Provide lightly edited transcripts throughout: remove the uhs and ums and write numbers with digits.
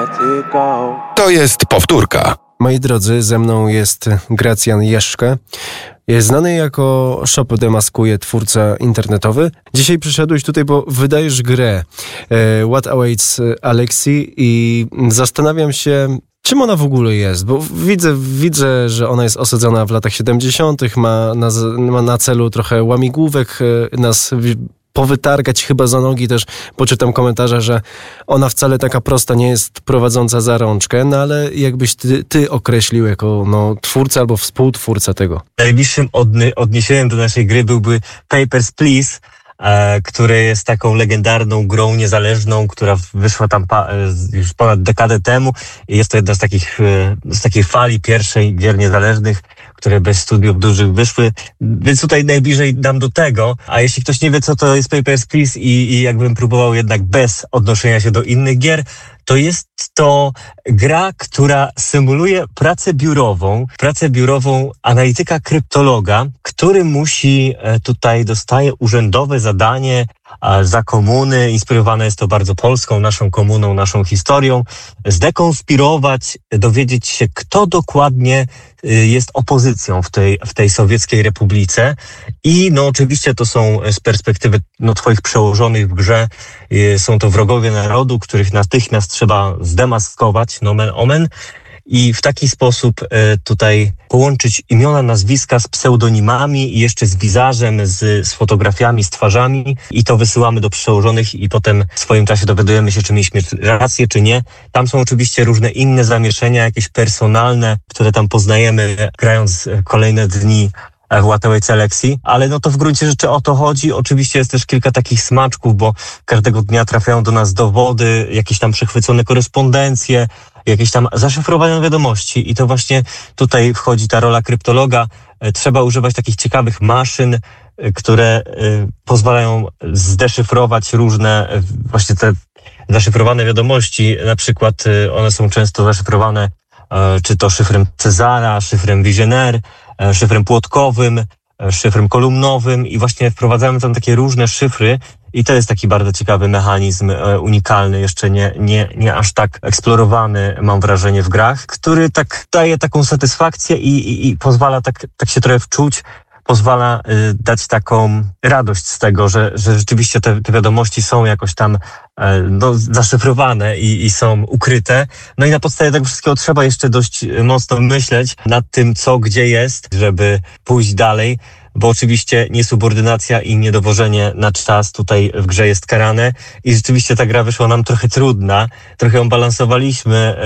To jest powtórka. Moi drodzy, ze mną jest Gracjan Jeszczka. Jest znany jako Shop Demaskuje, twórca internetowy. Dzisiaj przyszedłeś tutaj, bo wydajesz grę What Awaits Alexi i zastanawiam się, czym ona w ogóle jest, bo widzę, że ona jest osadzona w latach 70., ma na celu trochę łamigłówek nas powytargać chyba za nogi. Też poczytam komentarze, że ona wcale taka prosta nie jest, prowadząca za rączkę, no ale jakbyś ty określił jako twórca albo współtwórca tego? Najbliższym odniesieniem do naszej gry byłby Papers, Please, które jest taką legendarną grą niezależną, która wyszła tam już ponad dekadę temu. Jest to jedna z takiej fali pierwszej gier niezależnych, które bez studiów dużych wyszły, więc tutaj najbliżej nam do tego. A jeśli ktoś nie wie, co to jest Papers, Please i jakbym próbował jednak bez odnoszenia się do innych gier, to jest to gra, która symuluje pracę biurową analityka kryptologa, który dostaje urzędowe zadanie za komuny, inspirowane jest to bardzo polską, naszą komuną, naszą historią, zdekonspirować, dowiedzieć się, kto dokładnie jest opozycją w tej sowieckiej republice. I oczywiście to są z perspektywy twoich przełożonych w grze, są to wrogowie narodu, których natychmiast trzeba zdemaskować, nomen omen. I w taki sposób tutaj połączyć imiona, nazwiska z pseudonimami i jeszcze z wizażem, z fotografiami, z twarzami i to wysyłamy do przełożonych i potem w swoim czasie dowiadujemy się, czy mieliśmy rację, czy nie. Tam są oczywiście różne inne zamieszania, jakieś personalne, które tam poznajemy, grając kolejne dni w What Awaits Alexi, ale to w gruncie rzeczy o to chodzi. Oczywiście jest też kilka takich smaczków, bo każdego dnia trafiają do nas dowody, jakieś tam przechwycone korespondencje, jakieś tam zaszyfrowane wiadomości i to właśnie tutaj wchodzi ta rola kryptologa. Trzeba używać takich ciekawych maszyn, które pozwalają zdeszyfrować różne właśnie te zaszyfrowane wiadomości. Na przykład one są często zaszyfrowane czy to szyfrem Cezara, szyfrem Vigenère, szyfrem płotkowym, szyfrem kolumnowym i właśnie wprowadzamy tam takie różne szyfry i to jest taki bardzo ciekawy mechanizm, unikalny, jeszcze nie aż tak eksplorowany, mam wrażenie, w grach, który tak daje taką satysfakcję i pozwala tak się trochę wczuć, pozwala dać taką radość z tego, że rzeczywiście te wiadomości są jakoś tam zaszyfrowane i są ukryte. No i na podstawie tego wszystkiego trzeba jeszcze dość mocno myśleć nad tym, co gdzie jest, żeby pójść dalej, bo oczywiście niesubordynacja i niedowożenie na czas tutaj w grze jest karane i rzeczywiście ta gra wyszła nam trochę trudna, trochę ją balansowaliśmy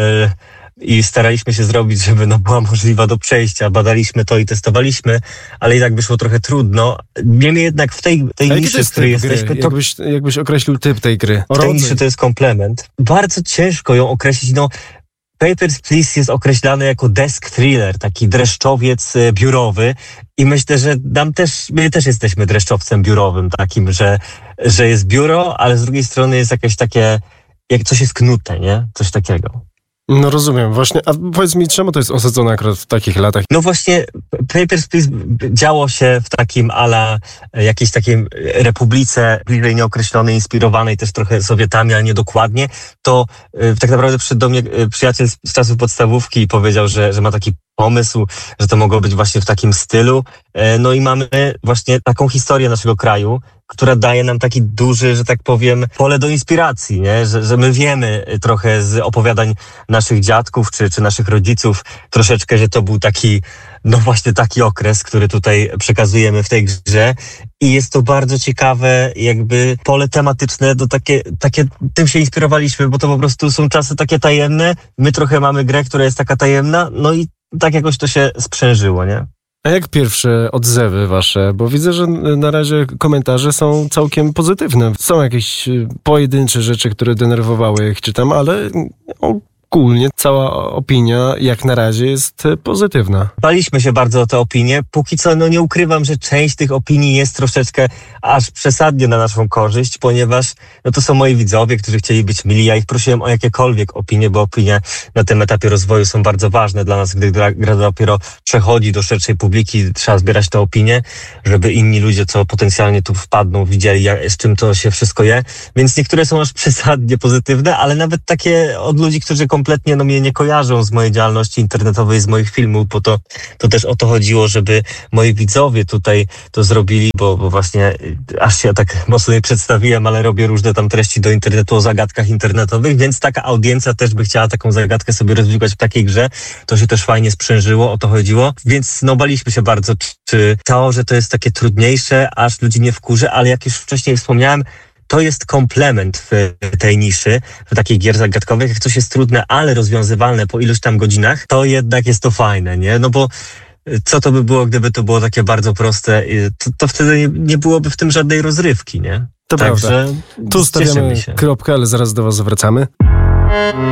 i staraliśmy się zrobić, żeby była możliwa do przejścia. Badaliśmy to i testowaliśmy, ale i tak wyszło trochę trudno. Niemniej jednak w tej niszy, w której jesteśmy... Jakbyś określił typ tej gry? W tej niszy to jest komplement. Bardzo ciężko ją określić. Papers, Please jest określany jako desk thriller, taki dreszczowiec biurowy i myślę, że my też jesteśmy dreszczowcem biurowym takim, że jest biuro, ale z drugiej strony jest jakieś takie, jak coś jest knute, nie? Coś takiego. No rozumiem, właśnie. A powiedz mi, czemu to jest osadzone akurat w takich latach? No właśnie, Papers, Please działo się w takim jakiejś takiej republice bliżej nieokreślonej, inspirowanej też trochę Sowietami, ale niedokładnie. To tak naprawdę przyszedł do mnie przyjaciel z czasów podstawówki i powiedział, że ma taki pomysł, że to mogło być właśnie w takim stylu. No i mamy właśnie taką historię naszego kraju, która daje nam taki duży, że tak powiem, pole do inspiracji, nie? Że my wiemy trochę z opowiadań naszych dziadków czy naszych rodziców troszeczkę, że to był taki, właśnie taki okres, który tutaj przekazujemy w tej grze i jest to bardzo ciekawe jakby pole tematyczne, tym się inspirowaliśmy, bo to po prostu są czasy takie tajemne, my trochę mamy grę, która jest taka tajemna, no i tak jakoś to się sprzężyło, nie? A jak pierwsze odzewy wasze? Bo widzę, że na razie komentarze są całkiem pozytywne. Są jakieś pojedyncze rzeczy, które denerwowały, jak czytam, ale ogólnie cała opinia jak na razie jest pozytywna. Baliśmy się bardzo o te opinie. Póki co, nie ukrywam, że część tych opinii jest troszeczkę aż przesadnie na naszą korzyść, ponieważ to są moi widzowie, którzy chcieli być mili. Ja ich prosiłem o jakiekolwiek opinie, bo opinie na tym etapie rozwoju są bardzo ważne dla nas, gdy gra dopiero przechodzi do szerszej publiki. Trzeba zbierać te opinie, żeby inni ludzie, co potencjalnie tu wpadną, widzieli, z czym to się wszystko je. Więc niektóre są aż przesadnie pozytywne, ale nawet takie od ludzi, którzy kompletnie mnie nie kojarzą z mojej działalności internetowej, z moich filmów, bo to też o to chodziło, żeby moi widzowie tutaj to zrobili, bo właśnie aż się tak mocno nie przedstawiłem, ale robię różne tam treści do internetu o zagadkach internetowych, więc taka audiencja też by chciała taką zagadkę sobie rozwikłać w takiej grze. To się też fajnie sprzężyło, o to chodziło. Więc baliśmy się bardzo, czy to, że to jest takie trudniejsze, aż ludzi nie wkurzy, ale jak już wcześniej wspomniałem, to jest komplement w tej niszy, w takich gier zagadkowych. Jak coś jest trudne, ale rozwiązywalne po iluś tam godzinach, to jednak jest to fajne, nie? Bo co to by było, gdyby to było takie bardzo proste, to wtedy nie byłoby w tym żadnej rozrywki, nie? To Także prawda. Tu stawiamy kropkę, ale zaraz do was wracamy.